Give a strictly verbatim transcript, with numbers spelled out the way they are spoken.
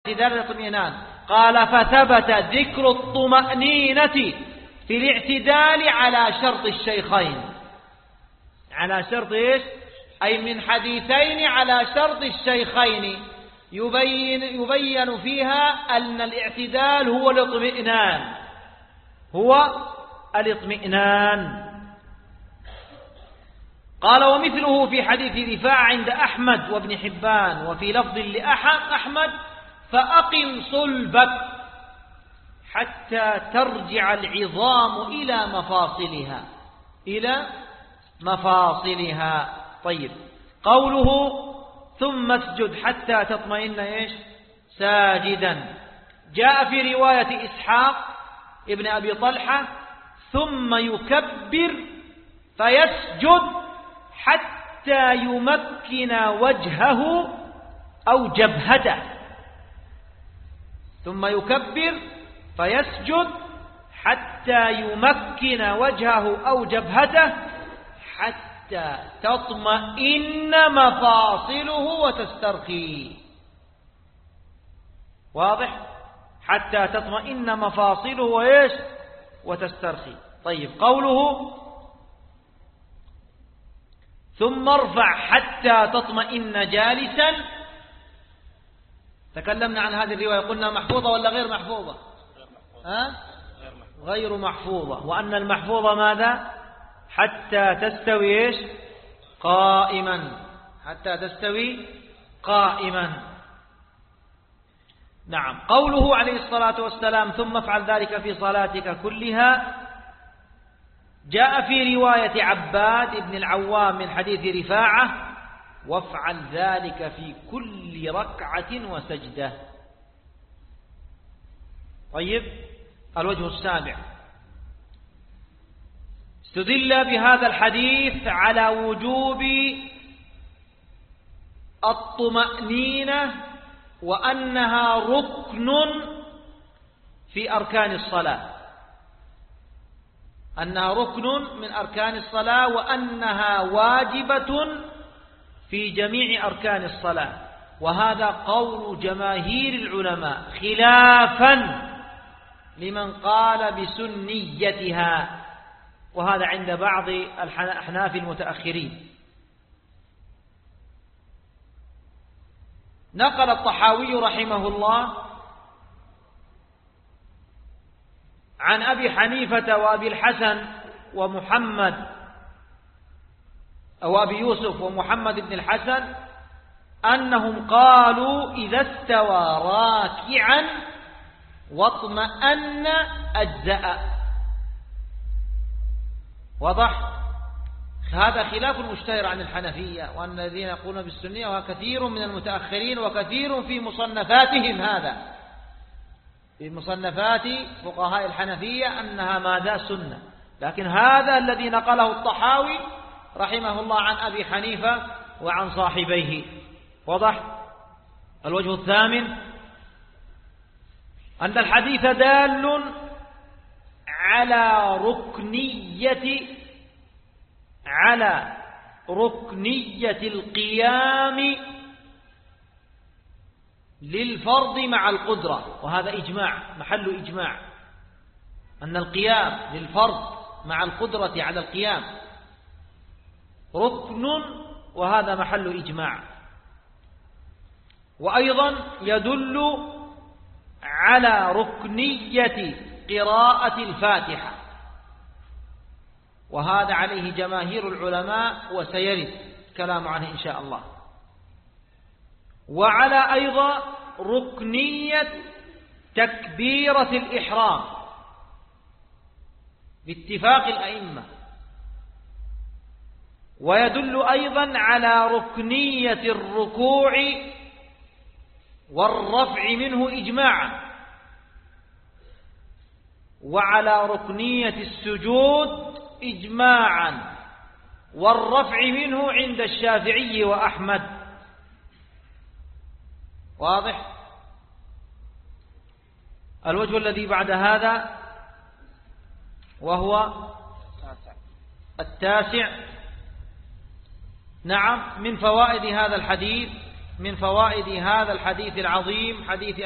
الاعتدال الاطمئنان. قال فثبت ذكر الطمأنينة في الاعتدال على شرط الشيخين. على شرط إيش؟ أي من حديثين على شرط الشيخين، يبين, يبين فيها أن الاعتدال هو الاطمئنان، هو الاطمئنان. قال ومثله في حديث رفاعة عند أحمد وابن حبان، وفي لفظ لأحمد فأقم صلبك حتى ترجع العظام إلى مفاصلها، إلى مفاصلها. طيب، قوله ثم اسجد حتى تطمئن إيش؟ ساجدا. جاء في رواية إسحاق ابن أبي طلحة ثم يكبر فيسجد حتى يمكن وجهه أو جبهته. ثم يكبر فيسجد حتى يمكن وجهه أو جبهته حتى تطمئن مفاصله وتسترخي. واضح؟ حتى تطمئن مفاصله وإيش؟ وتسترخي. طيب، قوله ثم ارفع حتى تطمئن جالسا، تكلمنا عن هذه الرواية، قلنا محفوظة ولا غير محفوظة؟ ها؟ غير محفوظة. وأن المحفوظة ماذا؟ حتى تستوي إيش؟ قائما، حتى تستوي قائما. نعم. قوله عليه الصلاة والسلام ثم افعل ذلك في صلاتك كلها، جاء في رواية عباد بن العوام من حديث رفاعة وافعل ذلك في كل ركعة وسجدة. طيب، الوجه السابع، استدل بهذا الحديث على وجوب الطمأنينة وأنها ركن في أركان الصلاة، أنها ركن من أركان الصلاة، وأنها واجبة في جميع أركان الصلاة. وهذا قول جماهير العلماء خلافا لمن قال بسنيتها، وهذا عند بعض الأحناف المتأخرين. نقل الطحاوي رحمه الله عن أبي حنيفة وأبي الحسن ومحمد أو أبي يوسف ومحمد بن الحسن أنهم قالوا إذا استوى راكعا واطمأن أجزأ. وضح؟ هذا خلاف مشتهر عن الحنفية، وأن الذين يقولون بالسنية، وكثير من المتأخرين وكثير في مصنفاتهم، هذا في مصنفات فقهاء الحنفية أنها ماذا؟ سنة. لكن هذا الذي نقله الطحاوي رحمه الله عن أبي حنيفة وعن صاحبيه. وضح؟ الوجه الثامن أن الحديث دال على ركنية على ركنية القيام للفرض مع القدرة، وهذا إجماع، محل إجماع، أن القيام للفرض مع القدرة على القيام ركن، وهذا محل إجماع. وأيضا يدل على ركنية قراءة الفاتحة، وهذا عليه جماهير العلماء، وسيرد كلام عنه إن شاء الله. وعلى أيضا ركنية تكبيرة الإحرام باتفاق الأئمة. ويدل أيضا على ركنية الركوع والرفع منه إجماعا، وعلى ركنية السجود إجماعا، والرفع منه عند الشافعي وأحمد. واضح؟ الوجه الذي بعد هذا وهو التاسع. نعم، من فوائد هذا الحديث من فوائد هذا الحديث العظيم، حديث